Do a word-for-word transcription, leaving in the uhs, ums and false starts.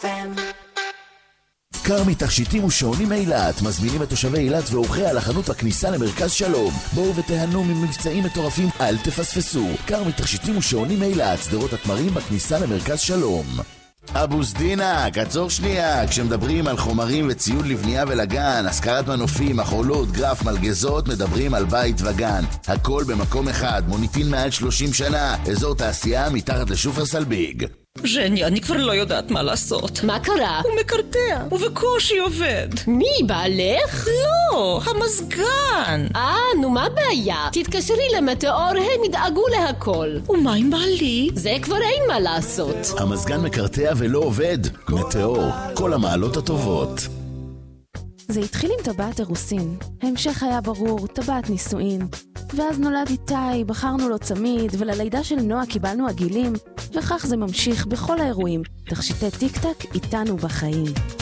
אף אם. כרמי תכשיטים ושעונים אילת מזמינים את תושבי אילת ואורחי על החנות בכניסה למרכז שלום. בואו ותהנו ממבצעים מטורפים, אל תפספסו. כרמי תכשיטים ושעונים אילת, שדרות התמרים בכניסה למרכז שלום. אבו סדינה, קצור שנייה. כשמדברים על חומרים וציוד לבנייה ולגן, השכרת מנופים, מחולות, גרף, מלגזות, מדברים על בית וגן. הכל במקום אחד, מוניטין מעל שלושים שנה, אזור תעשייה מתחת לשופרסל ביג. ז'ני, אני כבר לא יודעת מה לעשות. מה קרה? הוא מקרטע, ובקושי עובד. מי, בעלך? לא, המזגן. אה, נו מה הבעיה? תתקשרי למטאור, הם ידאגו להכל. ומה עם בעלי? זה כבר אין מה לעשות. המזגן מקרטע ולא עובד. מטאור, כל המעלות הטובות. זה התחיל עם טבעת אירוסין. ההמשך היה ברור, טבעת נישואין. ואז נולד איתי, בחרנו לו צמיד, וללידה של נועה קיבלנו עגילים, וכך זה ממשיך בכל האירועים. תכשיטי טיק-טק איתנו בחיים.